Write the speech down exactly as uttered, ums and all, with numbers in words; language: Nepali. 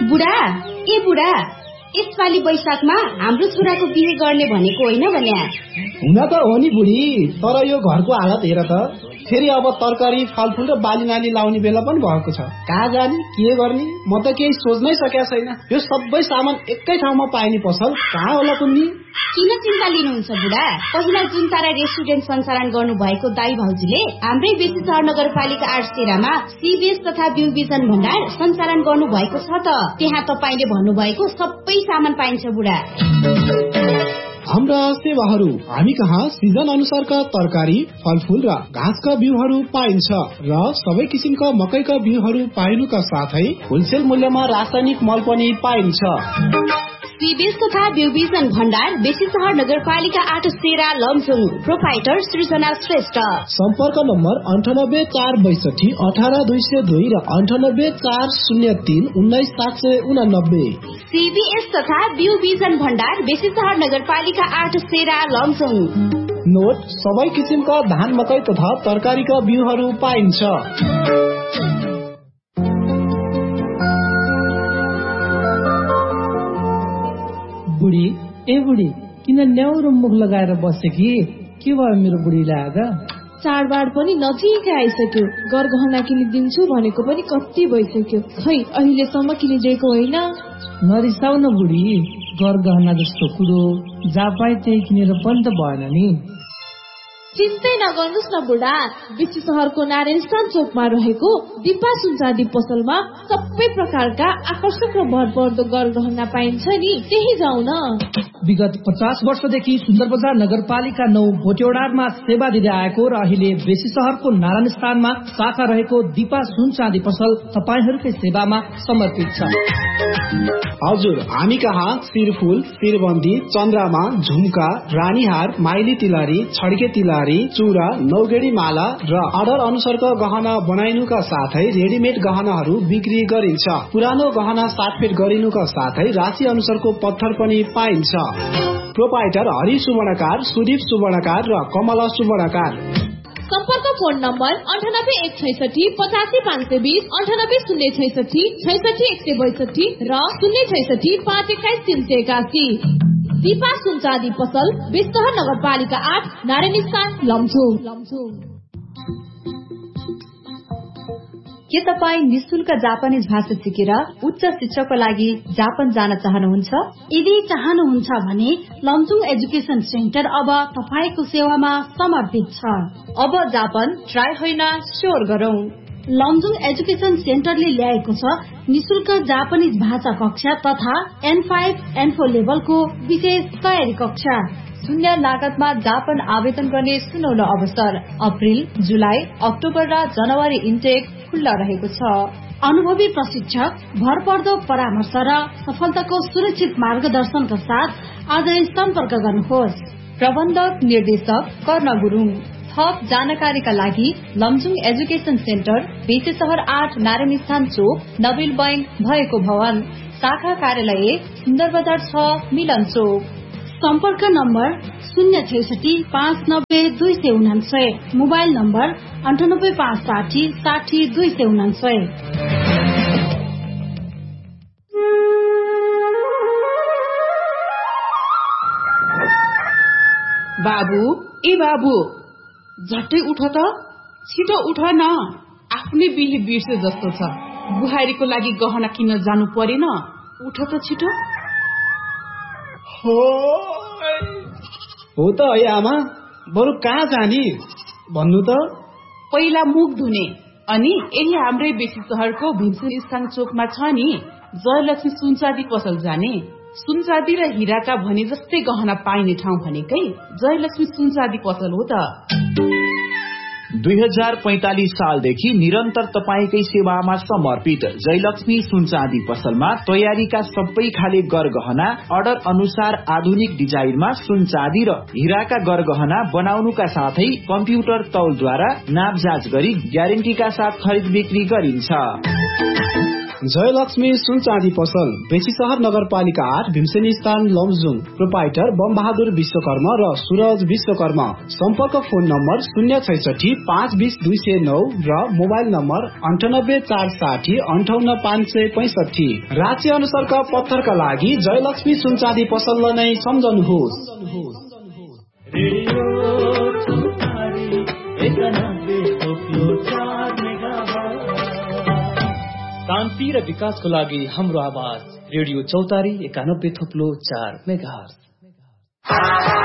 बुढा ए बुढा यसपालि वैशाखमा हाम्रो छोराको बिहे गर्ने भनेको होइन भन्या। हुन त हो नि बुढी, तर यो घरको हालत हेर त, फेरि अब तरकारी फलफुल र बाली नाली लाउने बेला पनि भएको छ। कहाँ जाने के गर्ने म त केही सोच्नै सकेको छैन। यो सबै सामान एकै ठाउँमा पाइने पसल कहाँ होला कुन्नी? किन चिन्ता लिनुहुन्छ बुढा? पहिला जुन तारा रेस्टुरेन्ट सञ्चालन गर्नु भएको दाई भाउजूले हाम्रै बेसी सहर नगरपालिका आठ तेह्रमा सीबीएस तथा बिउ बिजन भण्डार सञ्चालन गर्नु भएको छ त। त्यहाँ तपाईले भन्नुभएको सबै सामान पाइन्छ बुढा। हाम्रा सेवाहरू हामी कहाँ सिजन अनुसारका तरकारी फलफुल र घाँसका बिउहरू पाइन्छ र सबै किसिमका मकैका बिउहरू पाइनुका साथै होलसेल मूल्यमा रासायनिक मल पनि पाइन्छ। सीबीएस तथा बिउ बिजन भण्डार बेसी सहर नगरपालिका आठ तेह्र लमजुङ। प्रोपाइटर सृजना श्रेष्ठ। सम्पर्क नम्बर अन्ठानब्बे चार बैसठी अठार दुई सय दुई र अन्ठानब्बे चार शून्य तीन उन्नाइस सात सय उनानब्बे। सीबीएस तथा बिउ बिजन भण्डार बेसी सहर नगरपालिका आठ तेह्र लमजुङ। नोट सबै किसिमका धान मकै तथा तरकारीका बिउहरू पाइन्छ। बुढी ए बुढी किन न्याउरो मुख लगाएर बसे कि के भयो मेरो बुढीलाई आज? चाडबाड पनि नजिकै आइसक्यो, गरगहना किनिदिन्छु भनेको पनि कति भइसक्यो, खै अहिलेसम्म किनिदिएको होइन। नरिसाउ न बुढी, गरगहना जस्तो कुरो जहाँ पाए त्यही किनेर पनि त भएन नि। चिन्तै नगर्नुहोस् न बुढा, बेसी सहरको नारायण स्थान चोकमा रहेको दिपा सुनचाँदी पसलमा सबै प्रकारका आकर्षक र भरपर्दो गरगहना पाइन्छ नि, त्यही जाउँ न। विगत पचास वर्षदेखि सुन्दर बजार नगरपालिका नौ भोटेौडारमा सेवा दिँदै आएको र अहिले बेसी सहरको नारायण स्थानमा शाखा रहेको दिपा सुनचाँदी पसल तपाईहरूकै सेवामा समर्पित छ। हजुर, हामी कहाँ शिरफुल, शिरबन्दी, चन्द्रमा, झुम्का, रानीहार, माइली तिलहरी, छड्के तिलहरी, चूड़ा, नौगेडी माला र अर्डर अनुसारका गहना बनाइनुका साथै रेडिमेड गहनाहरू बिक्री गरिन्छ। पुरानो गहना साटफेट गरिनुका साथै राशि अनुसारको पत्थर पनि पाइन्छ। प्रोपाइटर हरि सुवर्णकार, सुदीप सुवर्णकार र कमला सुवर्णकार। सम्पर्क फोन नम्बर अन्ठानब्बे एक छैसठी पचासी पाँच सय बीस, अन्ठानब्बे शून्य छैसठी छैसठी एक सय बैसठी र शून्य छैसठी पाँच एक्काइस तीन सय एकासी। दिपा सुनचाँदी पसल बेसी नगरपालिका आठ नारायण स्थान लमजुङ। के तपाईँ निशुल्क जापानिज भाषा सिकेर उच्च शिक्षाको लागि जापान जान चाहनुहुन्छ? यदि चाहनुहुन्छ भने लमजुङ एजुकेशन सेन्टर अब तपाईको सेवामा समर्पित छ। अब जापान ट्राई होइन स्योर गरौं। लमजुङ एजुकेशन सेन्टरले ल्याएको छ निशुल्क जापानिज भाषा कक्षा तथा एन फाइभ एन फोर लेभलको विशेष तयारी कक्षा। शून्य लागतमा जापान आवेदन गर्ने सुनौलो अवसर। अप्रिल, जुलाई, अक्टोबर र जनवरी इन्टेक खुल्ला रहेको छ। अनुभवी प्रशिक्षक, भरपर्दो परामर्श र सफलताको सुरक्षित मार्गदर्शनका साथ आजै सम्पर्क गर्नुहोस्। प्रबन्धक निर्देशक कर्ण गुरुङ। थप जानकारीका लागि लमजुङ एजुकेशन सेन्टर बेसी सहर आठ नारायण स्थान चोक नबिल बैंक भएको भवन, शाखा कार्यालय सुन्दर बजार छ मिलन चोक। सम्पर्क नम्बर शून्य छैसठी पाँच नब्बे दुई सय उनान्सय, मोबाइल नम्बर अन्ठानब्बे पाँच साठी साठी दुई सय उनान्सय। बाबु ए बाबु, झट्टै उठ त, छिटो उठ न, आफ्नै बिहे बिर्से जस्तो छ। बुहारीको लागि गहना किन्न जानु परेन, उठ त छिटो। हो त है आमा, बरु कहाँ जाने भन्नु त? पहिला मुख धुने, अनि यही हाम्रै बेसी सहरको भीमसेन स्थान चोकमा छ नि जयलक्ष्मी सुनचाँदी पसल जाने। सुनचाँदी र हिराका भने जस्तै गहना पाइने ठाउँ भनेकै जयलक्ष्मी सुनचाँदी पसल हो त। दुई हजार पैंतालिस सालदेखि निरन्तर तपाईकै सेवामा समर्पित जयलक्ष्मी सुनचाँदी पसलमा तयारीका सबै खाले गरगहना अर्डर अनुसार आधुनिक डिजाइनमा सुनचाँदी र हिराका गरगहना बनाउनुका साथै कम्प्युटर तौलद्वारा नापजाँच गरी ग्यारेन्टीका साथ खरिद बिक्री गरिन्छ। जयलक्ष्मी सुन चाँदी पसल बेसी सहर नगरपालिका आठ भीमसेनी स्थान लमजुङ। प्रोपाइटर बम बहादुर विश्वकर्मा र सूरज विश्वकर्मा। सम्पर्क फोन नम्बर शून्य छैसठी पाँच बिस दुई सय नौ र मोबाइल नम्बर अन्ठानब्बे चार साठी अन्ठाउन्न पाँच सय पैसठी। राज्य अनुसारका पत्थरका लागि जयलक्ष्मी सुन चाँदी पसललाई नै सम्झनुहोस्। शान्ति र विकासको लागि हाम्रो आवाज रेडियो चौतारी एकानब्बे थोप्लो चार मेगाहर्ज।